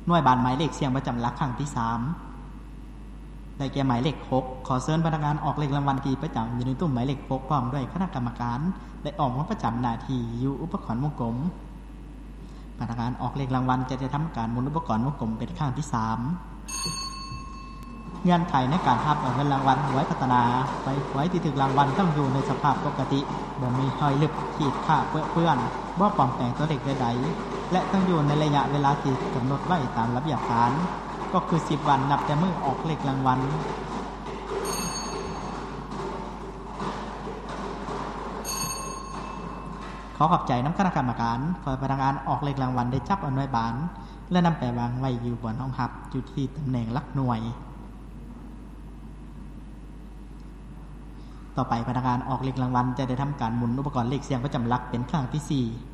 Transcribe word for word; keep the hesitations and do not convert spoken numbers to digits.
หน่วยบานหมายเลขเสียงประจำหลักครั้งที่สามได้แก่หมายเลขหกขอเชิญพนักงานออกเลขรางวัลที่ประจำอยู่ในตู้หมายเลขหกพร้อมด้วยคณะกรรมการได้ออกมาประจำหน้าที่อยู่อุปกรณ์วงกลมพนักงานออกเลขรางวัลจะได้ทำการหมุนอุปกรณ์วงกลมเป็นครั้งที่สามเงื่อนไขในการรับเงินรางวัลหวยพัฒนาไปหวยที่ถูกรางวัลต้องอยู่ในสภาพปกติบ่มีรอยลึกขีดข่าเปื้อนบ่ปลอมแปลงตัวเลขใดๆและต้องอยู่ในระยะเวลาที่กำหนดไว้ตามระเบียบศาลก็คือสิบวันนับแต่มื้อออกเลขรางวัลขอขอบใจน้ำคณะกรรมการฝ่ายพนักงานออกเลขรางวัลได้จับเอาหน่วยบานและนำไปวางไว้อยู่บนห้องหับอยู่ที่ตำแหน่งหลักหน่วยต่อไปพนักงานออกเลขรางวัลจะได้ทำการหมุนอุปกรณ์เลขเสียงประจำหลักเป็นครั้งที่สี่